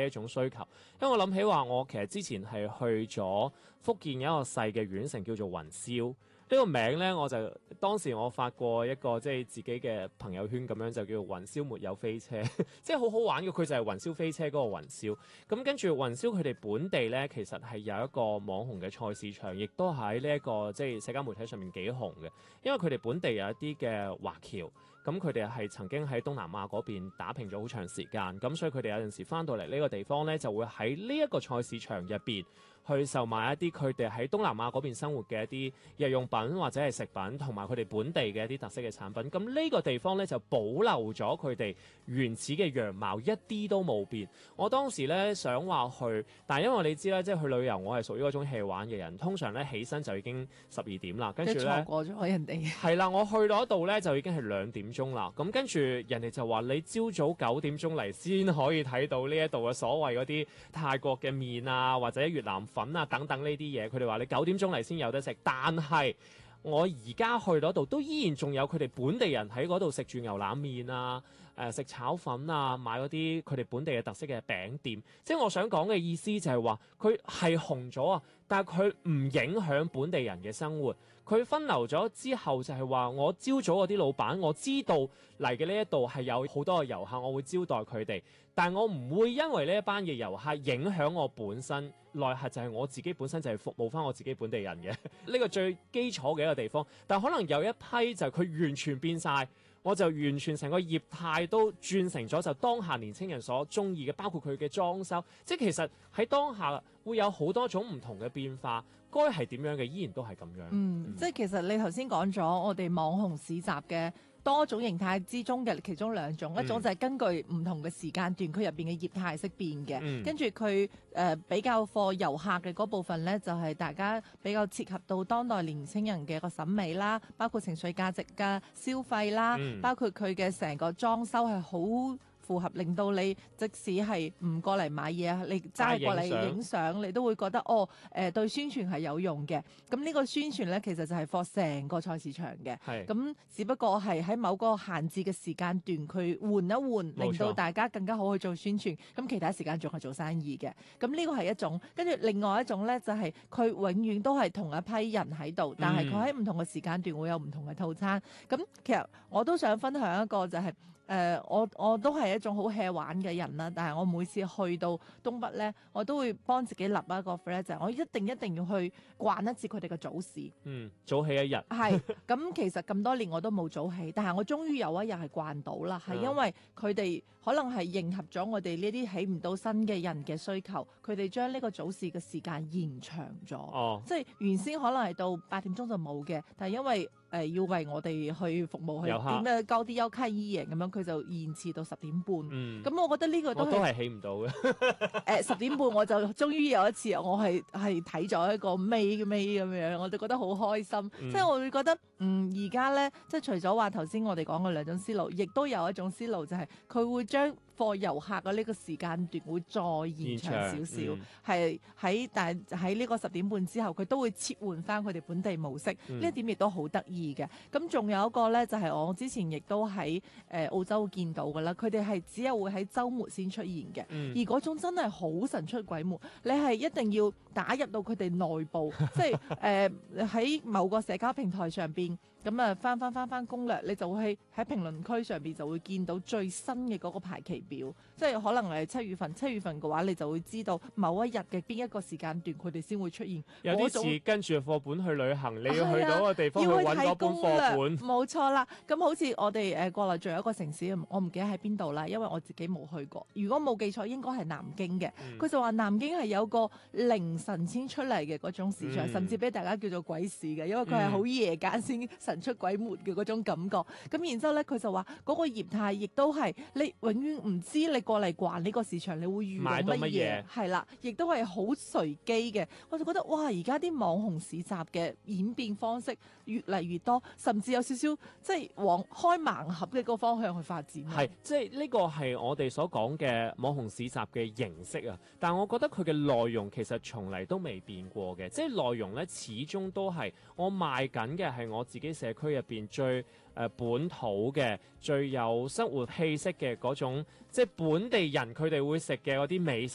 一種需求。因為我諗起話，我其實之前係去咗福建一個細嘅縣城叫做雲霄。呢個名咧，我就當時我發過一個即係自己嘅朋友圈咁樣，就叫雲霄沒有飛車，即係好好玩嘅。佢就係雲霄飛車嗰個雲霄。咁跟住雲霄佢哋本地咧，其實係有一個網紅嘅菜市場，亦都喺呢一個即係社交媒體上面幾紅嘅。因為佢哋本地有一啲嘅華僑，咁佢哋係曾經喺東南亞嗰邊打拼咗好長時間，咁所以佢哋有陣時翻到嚟呢個地方咧，就會喺呢一個菜市場入邊去售賣一啲佢哋喺東南亞嗰邊生活嘅一啲日用品或者係食品，同埋佢哋本地嘅一啲特色嘅產品。咁呢個地方咧就保留咗佢哋原始嘅樣貌，一啲都冇變。我當時咧想話去，但係因為你知啦，即係去旅遊，我係屬於嗰種 hea 玩嘅人，通常咧起身就已經12點啦，跟住咧錯過咗人哋。 係啦，我去到嗰度咧就已經係2點鐘啦。咁跟住人哋就話你朝早9點鐘嚟先可以睇到呢一度嘅所謂嗰啲泰國嘅麵啊，或者越南粉啊等等呢啲嘢。佢哋話你9點鐘嚟先有得食，但係我而家去嗰度都依然仲有佢哋本地人喺嗰度食住牛腩麵啊，食炒粉啊，買嗰啲佢哋本地嘅特色嘅餅店。即係我想講嘅意思就係話，佢係紅咗啊，但係佢唔影響本地人嘅生活。佢分流咗之後就係話，我朝早嗰啲老闆，我知道嚟嘅呢一度係有好多嘅遊客，我會招待佢哋，但我唔會因為呢一班嘅遊客影響我本身。內核就係我自己本身就係服務翻我自己本地人嘅呢個最基礎嘅一個地方。但可能有一批就佢完全變晒，我就完全成個業態都轉成咗就當下年青人所中意嘅，包括佢嘅裝修。即係其實喺當下會有好多種唔同嘅變化，該係點樣嘅依然都係咁樣。 即係其實你頭先講咗我哋網紅市集嘅多種形態之中嘅其中2種，一種就係根據唔同嘅時間段，佢入邊嘅業態識變嘅，跟住佢比較貨遊客嘅嗰部分呢，就係大家比較切合到當代年輕人嘅一個審美啦，包括情緒價值嘅消費啦，包括佢嘅成個裝修係好符合，令到你即使係唔過嚟買嘢，你齋過嚟影相，你都會覺得對宣傳係有用嘅。咁呢個宣傳呢，其實就係 for 成個菜市場嘅。咁只不過係喺某個限制嘅時間段，佢換一換，令到大家更加好去做宣傳。咁其他時間仲係做生意嘅。咁呢個係一種，跟住另外一種呢，就係佢永遠都係同一批人喺度，但係佢喺唔同嘅時間段會有唔同嘅套餐。咁其實我都想分享一個就係。我都係一種好 hea 玩嘅人啦，但係我每次去到東北咧，我都會幫自己立一個 flag，就係我一定要去逛一次佢哋嘅早市。 早起一日。 係咁，其實咁多年我都冇早起，但係我終於有一日係逛到啦，係因為佢哋可能係迎合咗我哋呢啲起唔到身嘅人嘅需求，佢哋將呢個早市嘅時間延長咗。即係原先可能係到8點鐘就冇嘅，但係因為要為我哋去服務去點樣交啲優卡醫營咁樣，佢就延遲到10點半。咁我覺得呢個我都係起唔到嘅。 10點半我就終於有一次，我係睇咗一個尾咁樣，我就覺得好開心。即係我會覺得，而家咧，即係除咗話頭先我哋講嘅2種思路，亦都有一種思路，就係佢會將貨遊客嘅呢個時間段會再延長少少，係但係喺呢個10點半之後，佢都會切換翻佢哋本地模式。呢一點亦都好得意嘅。咁仲有一個咧，就係我之前亦都喺澳洲見到嘅啦。佢哋係只有會喺週末先出現嘅，而嗰種真係好神出鬼沒。你係一定要打入到佢哋內部，即係喺某個社交平台上邊。咁啊，翻攻略，你就會喺評論區上邊就會見到最新嘅嗰個排期表，即係可能係7月份嘅話，你就會知道某一日嘅邊一個時間段佢哋先會出現。 有啲似跟住課本去旅行，你要去到個地方去揾嗰本課本。 冇錯啦，咁好似我哋國內仲有一個城市，我唔記得喺邊度啦，因為我自己冇去過。如果冇記錯，應該係南京嘅。佢就話南京係有個凌晨先出嚟嘅嗰種市場，甚至俾大家叫做鬼市嘅，因為佢係好夜間先神出鬼沒嘅嗰種感覺。咁然之後咧，佢就話嗰個業態亦都係你永遠唔知你過嚟逛呢個市場，你會遇到乜嘢？係啦，亦都係好隨機嘅。我就覺得哇，而家啲網紅市集嘅演變方式越嚟越多，甚至有少少即係往開盲盒嘅個方向去發展。 係，即係呢個係我哋所講嘅網紅市集嘅形式啊。但係我覺得佢嘅內容其實從嚟都未變過嘅，即係內容咧始終都係我賣緊嘅係我自己社區入邊最本土嘅、最有生活氣息嘅嗰種，即係本地人佢哋會食嘅嗰啲美食。